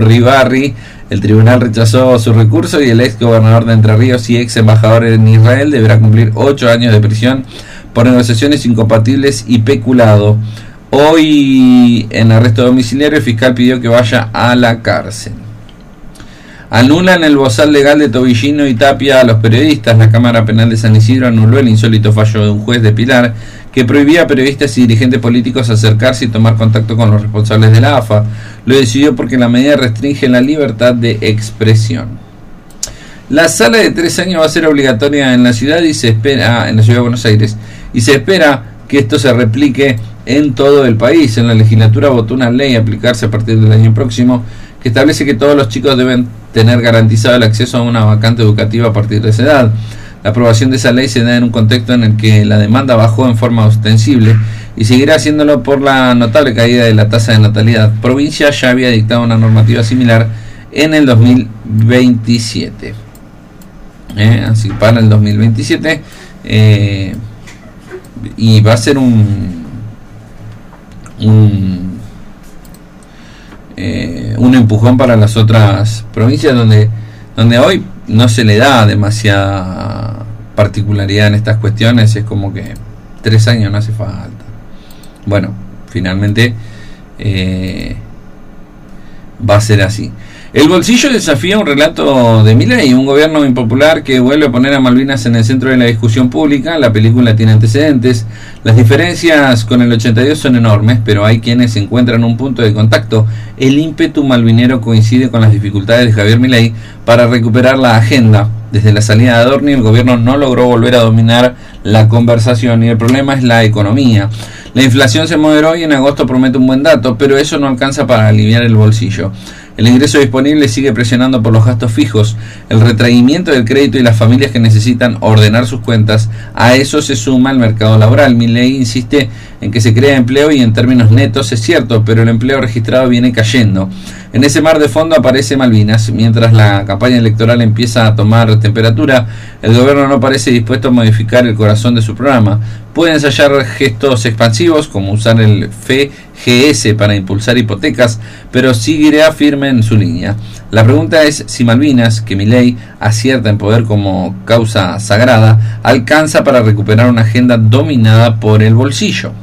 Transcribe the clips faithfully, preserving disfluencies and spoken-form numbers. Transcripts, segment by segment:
Ribarri. El tribunal rechazó su recurso y el ex gobernador de Entre Ríos y ex embajador en Israel deberá cumplir ocho años de prisión por negociaciones incompatibles y peculado. Hoy, en arresto domiciliario, el fiscal pidió que vaya a la cárcel. Anulan el bozal legal de Tobillino y Tapia a los periodistas. La Cámara Penal de San Isidro anuló el insólito fallo de un juez de Pilar que prohibía a periodistas y dirigentes políticos acercarse y tomar contacto con los responsables de la A F A. Lo decidió porque la medida restringe la libertad de expresión. La sala de tres años va a ser obligatoria en la ciudad y se espera en la ciudad de Buenos Aires y se espera que esto se replique en todo el país. En la legislatura votó una ley a aplicarse a partir del año próximo que establece que todos los chicos deben tener garantizado el acceso a una vacante educativa a partir de esa edad. La aprobación de esa ley se da en un contexto en el que la demanda bajó en forma ostensible y seguirá haciéndolo por la notable caída de la tasa de natalidad. Provincia ya había dictado una normativa similar en el dos mil veintisiete. Eh, así para el dos mil veintisiete eh, y va a ser un un, eh, un empujón para las otras provincias donde, donde hoy no se le da demasiada particularidad en estas cuestiones. Es como que tres años no hace falta. Bueno, finalmente eh, va a ser así. El bolsillo desafía un relato de Milei, un gobierno impopular que vuelve a poner a Malvinas en el centro de la discusión pública. La película tiene antecedentes. Las diferencias con el ochenta y dos son enormes, pero hay quienes encuentran un punto de contacto. El ímpetu malvinero coincide con las dificultades de Javier Milei para recuperar la agenda. Desde la salida de Adorni, el gobierno no logró volver a dominar la conversación y el problema es la economía. La inflación se moderó y en agosto promete un buen dato, pero eso no alcanza para aliviar el bolsillo. El ingreso disponible sigue presionando por los gastos fijos, el retraimiento del crédito y las familias que necesitan ordenar sus cuentas. A eso se suma el mercado laboral. Milei insiste en que se crea empleo y en términos netos es cierto, pero el empleo registrado viene cayendo. En ese mar de fondo aparece Malvinas. Mientras la campaña electoral empieza a tomar temperatura, el gobierno no parece dispuesto a modificar el corazón de su programa. Puede ensayar gestos expansivos como usar el F G S para impulsar hipotecas, pero seguirá firme en su línea. La pregunta es si Malvinas, que Milei acierta en poder como causa sagrada, alcanza para recuperar una agenda dominada por el bolsillo.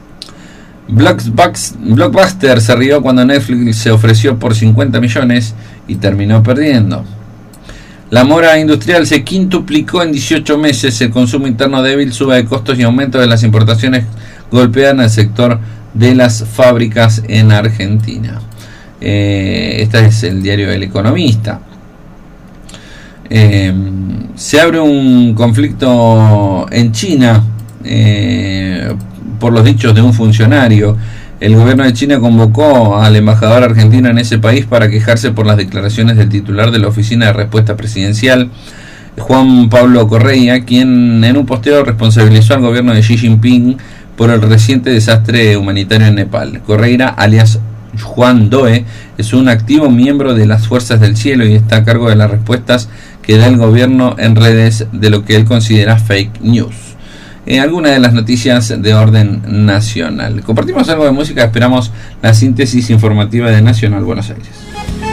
Blockbuster se rió cuando Netflix se ofreció por cincuenta millones y terminó perdiendo. La mora industrial se quintuplicó en dieciocho meses. El consumo interno débil, suba de costos y aumento de las importaciones golpean al sector de las fábricas en Argentina. Eh, este es el diario El Economista. Eh, se abre un conflicto en China eh, por los dichos de un funcionario. El gobierno de China convocó al embajador argentino en ese país para quejarse por las declaraciones del titular de la Oficina de Respuesta Presidencial, Juan Pablo Correia, quien en un posteo responsabilizó al gobierno de Xi Jinping por el reciente desastre humanitario en Nepal. Correia, alias Juan Doe, es un activo miembro de las Fuerzas del Cielo y está a cargo de las respuestas que da el gobierno en redes de lo que él considera fake news. En algunas de las noticias de orden nacional. Compartimos algo de música, esperamos la síntesis informativa de Nacional Buenos Aires.